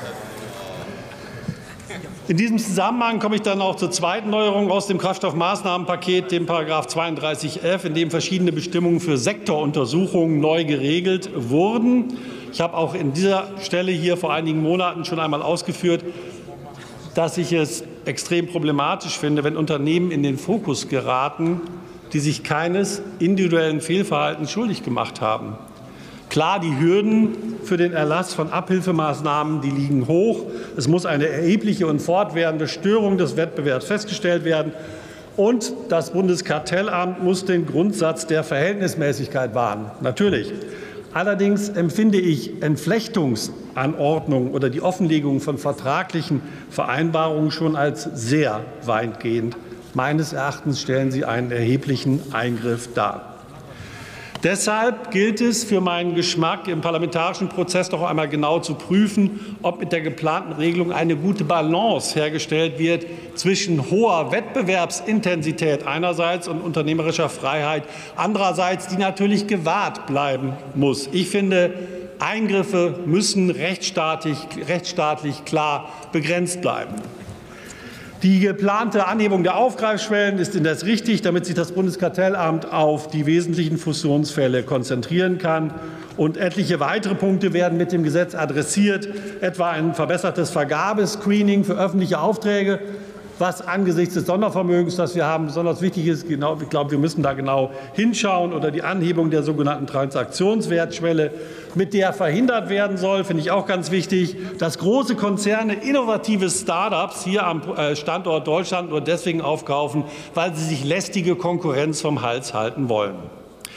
In diesem Zusammenhang komme ich dann auch zur zweiten Neuerung aus dem Kraftstoffmaßnahmenpaket, dem Paragraph zweiunddreißig f, in dem verschiedene Bestimmungen für Sektoruntersuchungen neu geregelt wurden. Ich habe auch in dieser Stelle hier vor einigen Monaten schon einmal ausgeführt, dass ich es extrem problematisch finde, wenn Unternehmen in den Fokus geraten, die sich keines individuellen Fehlverhaltens schuldig gemacht haben. Klar, die Hürden für den Erlass von Abhilfemaßnahmen, die liegen hoch. Es muss eine erhebliche und fortwährende Störung des Wettbewerbs festgestellt werden. Und das Bundeskartellamt muss den Grundsatz der Verhältnismäßigkeit wahren. Natürlich. Allerdings empfinde ich Entflechtungsanordnungen oder die Offenlegung von vertraglichen Vereinbarungen schon als sehr weitgehend. Meines Erachtens stellen sie einen erheblichen Eingriff dar. Deshalb gilt es für meinen Geschmack, im parlamentarischen Prozess noch einmal genau zu prüfen, ob mit der geplanten Regelung eine gute Balance hergestellt wird zwischen hoher Wettbewerbsintensität einerseits und unternehmerischer Freiheit andererseits, die natürlich gewahrt bleiben muss. Ich finde, Eingriffe müssen rechtsstaatlich, rechtsstaatlich klar begrenzt bleiben. Die geplante Anhebung der Aufgreifschwellen ist indes richtig, damit sich das Bundeskartellamt auf die wesentlichen Fusionsfälle konzentrieren kann. Und etliche weitere Punkte werden mit dem Gesetz adressiert, etwa ein verbessertes Vergabescreening für öffentliche Aufträge, was angesichts des Sondervermögens, das wir haben, besonders wichtig ist. Genau, ich glaube, wir müssen da genau hinschauen. Oder die Anhebung der sogenannten Transaktionswertschwelle, mit der verhindert werden soll, finde ich auch ganz wichtig, dass große Konzerne innovative Start-ups hier am Standort Deutschland nur deswegen aufkaufen, weil sie sich lästige Konkurrenz vom Hals halten wollen.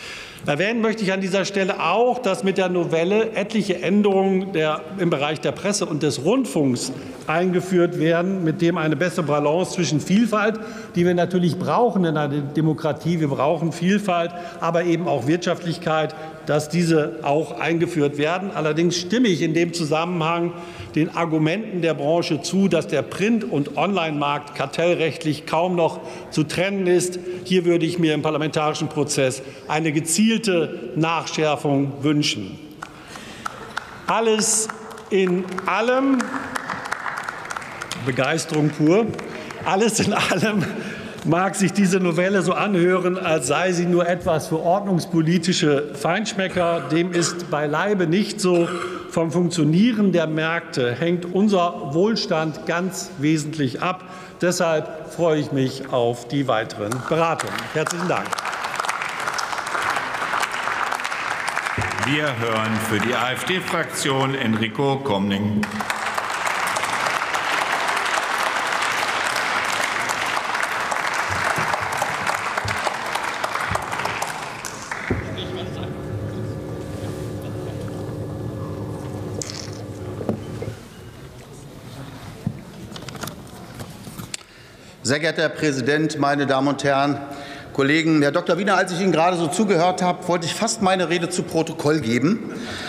Erwähnen möchte ich an dieser Stelle auch, dass mit der Novelle etliche Änderungen der, im Bereich der Presse und des Rundfunks eingeführt werden, mit dem eine bessere Balance zwischen Vielfalt, die wir natürlich brauchen in einer Demokratie, wir brauchen Vielfalt, aber eben auch Wirtschaftlichkeit, dass diese auch eingeführt werden. Allerdings stimme ich in dem Zusammenhang den Argumenten der Branche zu, dass der Print- und Online-Markt kartellrechtlich kaum noch zu trennen ist. Hier würde ich mir im parlamentarischen Prozess eine gezielte Nachschärfung wünschen. Alles in allem, Begeisterung pur, alles in allem mag sich diese Novelle so anhören, als sei sie nur etwas für ordnungspolitische Feinschmecker. Dem ist beileibe nicht so. Vom Funktionieren der Märkte hängt unser Wohlstand ganz wesentlich ab. Deshalb freue ich mich auf die weiteren Beratungen. Herzlichen Dank. Wir hören für die AfD-Fraktion Enrico Comning. Sehr geehrter Herr Präsident, meine Damen und Herren, Kollegen! Herr Doktor Wiener, als ich Ihnen gerade so zugehört habe, wollte ich fast meine Rede zu Protokoll geben.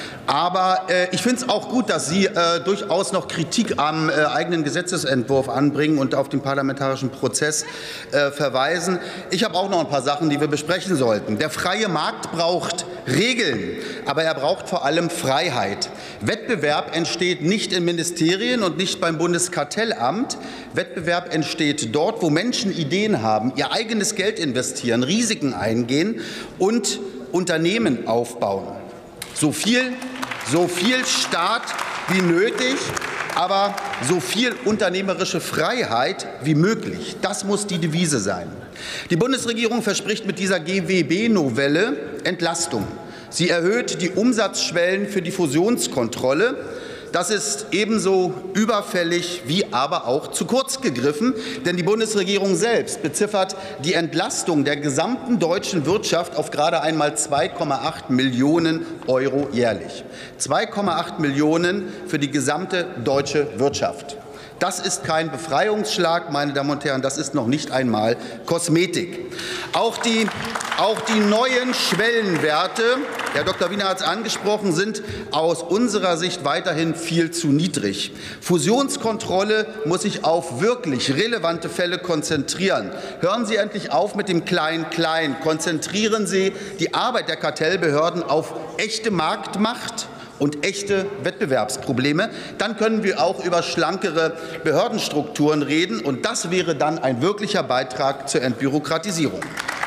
Aber äh, ich finde es auch gut, dass Sie äh, durchaus noch Kritik am äh, eigenen Gesetzesentwurf anbringen und auf den parlamentarischen Prozess äh, verweisen. Ich habe auch noch ein paar Sachen, die wir besprechen sollten. Der freie Markt braucht Regeln, aber er braucht vor allem Freiheit. Wettbewerb entsteht nicht in Ministerien und nicht beim Bundeskartellamt. Wettbewerb entsteht dort, wo Menschen Ideen haben, ihr eigenes Geld investieren, Risiken eingehen und Unternehmen aufbauen. So viel, so viel Staat wie nötig, aber so viel unternehmerische Freiheit wie möglich. Das muss die Devise sein. Die Bundesregierung verspricht mit dieser G W B-Novelle Entlastung. Sie erhöht die Umsatzschwellen für die Fusionskontrolle. Das ist ebenso überfällig wie aber auch zu kurz gegriffen, denn die Bundesregierung selbst beziffert die Entlastung der gesamten deutschen Wirtschaft auf gerade einmal zwei Komma acht Millionen Euro jährlich. zwei Komma acht Millionen für die gesamte deutsche Wirtschaft. Das ist kein Befreiungsschlag, meine Damen und Herren, das ist noch nicht einmal Kosmetik. Auch die, auch die neuen Schwellenwerte, Herr Doktor Wiener hat es angesprochen, sind aus unserer Sicht weiterhin viel zu niedrig. Fusionskontrolle muss sich auf wirklich relevante Fälle konzentrieren. Hören Sie endlich auf mit dem Klein-Klein. Konzentrieren Sie die Arbeit der Kartellbehörden auf echte Marktmacht und echte Wettbewerbsprobleme. Dann können wir auch über schlankere Behördenstrukturen reden, und das wäre dann ein wirklicher Beitrag zur Entbürokratisierung.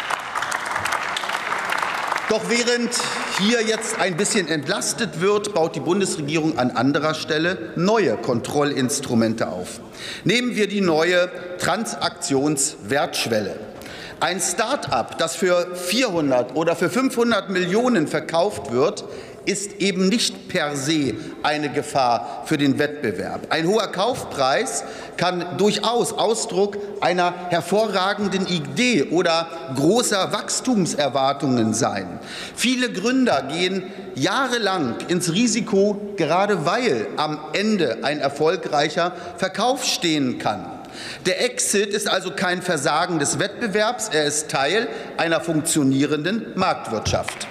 Doch während hier jetzt ein bisschen entlastet wird, baut die Bundesregierung an anderer Stelle neue Kontrollinstrumente auf. Nehmen wir die neue Transaktionswertschwelle. Ein Start-up, das für vierhundert oder für fünfhundert Millionen verkauft wird, ist eben nicht per se eine Gefahr für den Wettbewerb. Ein hoher Kaufpreis kann durchaus Ausdruck einer hervorragenden Idee oder großer Wachstumserwartungen sein. Viele Gründer gehen jahrelang ins Risiko, gerade weil am Ende ein erfolgreicher Verkauf stehen kann. Der Exit ist also kein Versagen des Wettbewerbs, er ist Teil einer funktionierenden Marktwirtschaft.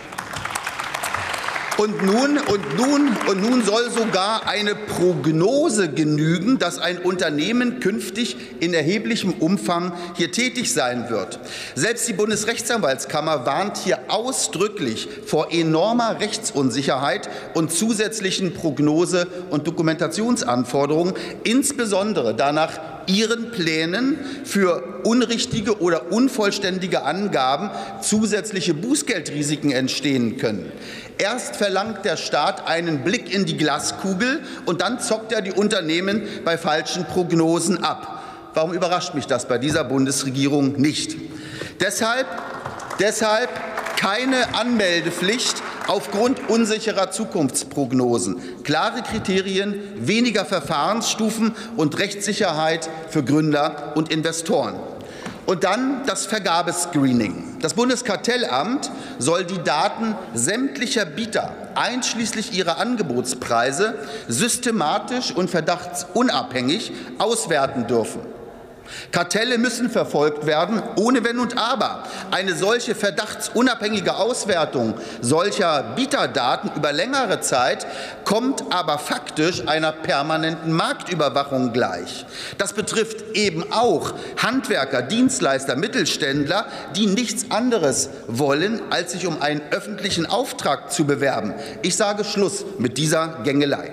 Und nun, und, nun, und nun soll sogar eine Prognose genügen, dass ein Unternehmen künftig in erheblichem Umfang hier tätig sein wird. Selbst die Bundesrechtsanwaltskammer warnt hier ausdrücklich vor enormer Rechtsunsicherheit und zusätzlichen Prognose- und Dokumentationsanforderungen, insbesondere da nach ihren Plänen für unrichtige oder unvollständige Angaben zusätzliche Bußgeldrisiken entstehen können. Erst verlangt der Staat einen Blick in die Glaskugel, und dann zockt er die Unternehmen bei falschen Prognosen ab. Warum überrascht mich das bei dieser Bundesregierung nicht? Deshalb, deshalb keine Anmeldepflicht aufgrund unsicherer Zukunftsprognosen, klare Kriterien, weniger Verfahrensstufen und Rechtssicherheit für Gründer und Investoren. Und dann das Vergabescreening. Das Bundeskartellamt soll die Daten sämtlicher Bieter, einschließlich ihrer Angebotspreise, systematisch und verdachtsunabhängig auswerten dürfen. Kartelle müssen verfolgt werden, ohne Wenn und Aber. Eine solche verdachtsunabhängige Auswertung solcher Bieterdaten über längere Zeit kommt aber faktisch einer permanenten Marktüberwachung gleich. Das betrifft eben auch Handwerker, Dienstleister, Mittelständler, die nichts anderes wollen, als sich um einen öffentlichen Auftrag zu bewerben. Ich sage Schluss mit dieser Gängelei.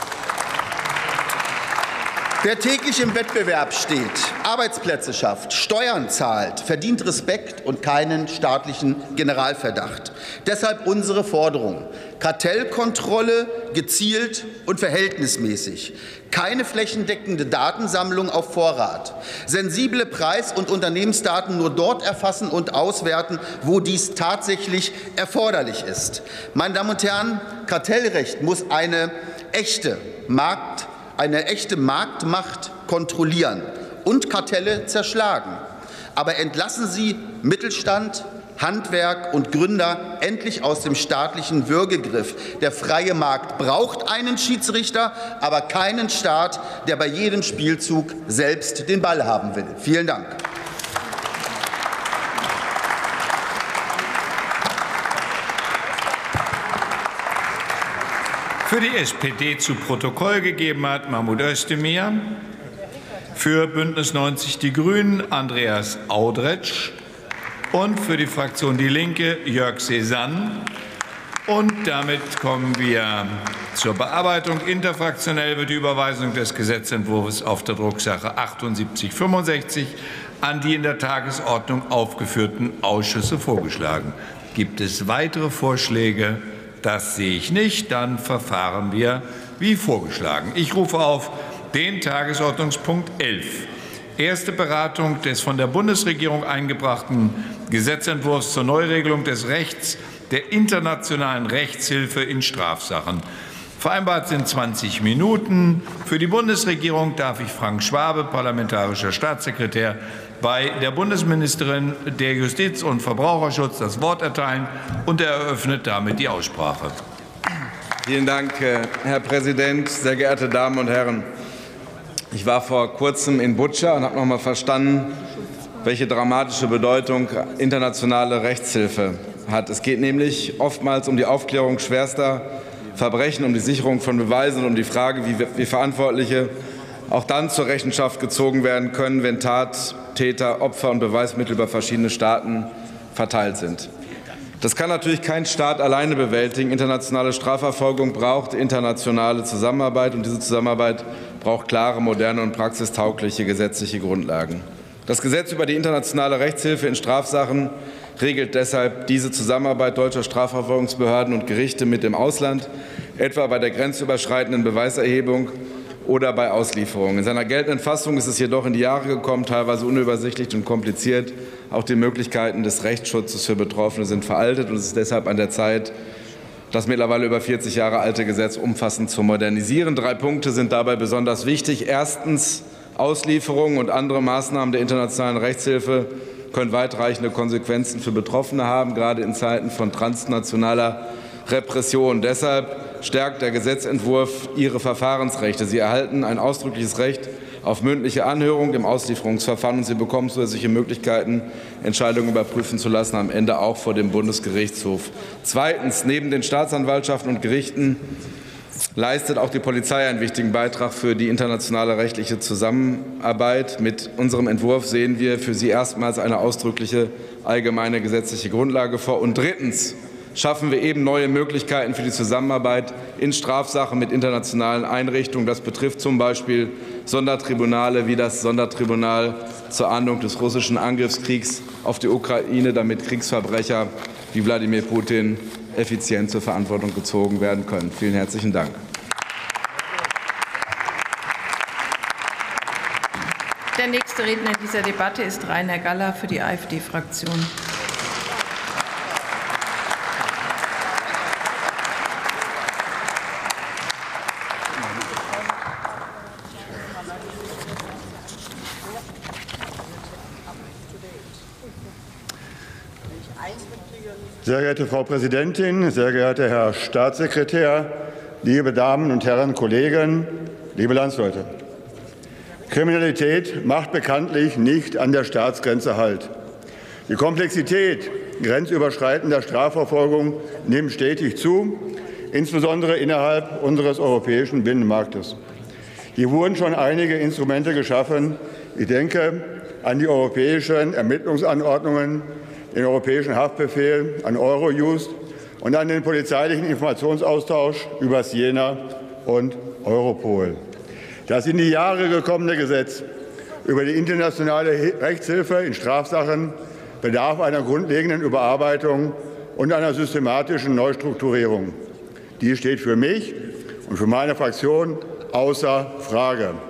Wer täglich im Wettbewerb steht, Arbeitsplätze schafft, Steuern zahlt, verdient Respekt und keinen staatlichen Generalverdacht. Deshalb unsere Forderung: Kartellkontrolle gezielt und verhältnismäßig, keine flächendeckende Datensammlung auf Vorrat, sensible Preis- und Unternehmensdaten nur dort erfassen und auswerten, wo dies tatsächlich erforderlich ist. Meine Damen und Herren, Kartellrecht muss eine echte Markt eine echte Marktmacht kontrollieren und Kartelle zerschlagen. Aber entlassen Sie Mittelstand, Handwerk und Gründer endlich aus dem staatlichen Würgegriff. Der freie Markt braucht einen Schiedsrichter, aber keinen Staat, der bei jedem Spielzug selbst den Ball haben will. Vielen Dank. Für die S P D zu Protokoll gegeben hat Mahmoud Özdemir, für Bündnis neunzig Die Grünen Andreas Audretsch und für die Fraktion Die Linke Jörg Cézanne. Und damit kommen wir zur Bearbeitung. Interfraktionell wird die Überweisung des Gesetzentwurfs auf der Drucksache achtundsiebzig fünfundsechzig an die in der Tagesordnung aufgeführten Ausschüsse vorgeschlagen. Gibt es weitere Vorschläge? Das sehe ich nicht. Dann verfahren wir wie vorgeschlagen. Ich rufe auf den Tagesordnungspunkt elf. Erste Beratung des von der Bundesregierung eingebrachten Gesetzentwurfs zur Neuregelung des Rechts der internationalen Rechtshilfe in Strafsachen. Vereinbart sind zwanzig Minuten. Für die Bundesregierung darf ich Frank Schwabe, parlamentarischer Staatssekretär bei der Bundesministerin der Justiz und Verbraucherschutz, das Wort erteilen, und er eröffnet damit die Aussprache. Vielen Dank, Herr Präsident, sehr geehrte Damen und Herren! Ich war vor kurzem in Butscha und habe noch mal verstanden, welche dramatische Bedeutung internationale Rechtshilfe hat. Es geht nämlich oftmals um die Aufklärung schwerster Verbrechen, um die Sicherung von Beweisen und um die Frage, wie, wie Verantwortliche auch dann zur Rechenschaft gezogen werden können, wenn Tat, Täter, Opfer und Beweismittel über verschiedene Staaten verteilt sind. Das kann natürlich kein Staat alleine bewältigen. Internationale Strafverfolgung braucht internationale Zusammenarbeit, und diese Zusammenarbeit braucht klare, moderne und praxistaugliche gesetzliche Grundlagen. Das Gesetz über die internationale Rechtshilfe in Strafsachen regelt deshalb diese Zusammenarbeit deutscher Strafverfolgungsbehörden und Gerichte mit dem Ausland, etwa bei der grenzüberschreitenden Beweiserhebung oder bei Auslieferungen. In seiner geltenden Fassung ist es jedoch in die Jahre gekommen, teilweise unübersichtlich und kompliziert. Auch die Möglichkeiten des Rechtsschutzes für Betroffene sind veraltet, und es ist deshalb an der Zeit, das mittlerweile über vierzig Jahre alte Gesetz umfassend zu modernisieren. Drei Punkte sind dabei besonders wichtig. Erstens: Auslieferungen und andere Maßnahmen der internationalen Rechtshilfe können weitreichende Konsequenzen für Betroffene haben, gerade in Zeiten von transnationaler Repression. Deshalb stärkt der Gesetzentwurf ihre Verfahrensrechte. Sie erhalten ein ausdrückliches Recht auf mündliche Anhörung im Auslieferungsverfahren, und sie bekommen zusätzliche Möglichkeiten, Entscheidungen überprüfen zu lassen, am Ende auch vor dem Bundesgerichtshof. Zweitens: Neben den Staatsanwaltschaften und Gerichten leistet auch die Polizei einen wichtigen Beitrag für die internationale rechtliche Zusammenarbeit. Mit unserem Entwurf sehen wir für sie erstmals eine ausdrückliche allgemeine gesetzliche Grundlage vor. Und drittens schaffen wir eben neue Möglichkeiten für die Zusammenarbeit in Strafsachen mit internationalen Einrichtungen. Das betrifft zum Beispiel Sondertribunale wie das Sondertribunal zur Ahndung des russischen Angriffskriegs auf die Ukraine, damit Kriegsverbrecher wie Wladimir Putin effizient zur Verantwortung gezogen werden können. Vielen herzlichen Dank. Der nächste Redner in dieser Debatte ist Rainer Galler für die AfD-Fraktion. Sehr geehrte Frau Präsidentin, sehr geehrter Herr Staatssekretär, liebe Damen und Herren Kollegen, liebe Landsleute! Kriminalität macht bekanntlich nicht an der Staatsgrenze Halt. Die Komplexität grenzüberschreitender Strafverfolgung nimmt stetig zu, insbesondere innerhalb unseres europäischen Binnenmarktes. Hier wurden schon einige Instrumente geschaffen. Ich denke an die europäischen Ermittlungsanordnungen, den europäischen Haftbefehl, an Eurojust und an den polizeilichen Informationsaustausch über Siena und Europol. Das in die Jahre gekommene Gesetz über die internationale Rechtshilfe in Strafsachen bedarf einer grundlegenden Überarbeitung und einer systematischen Neustrukturierung. Die steht für mich und für meine Fraktion außer Frage.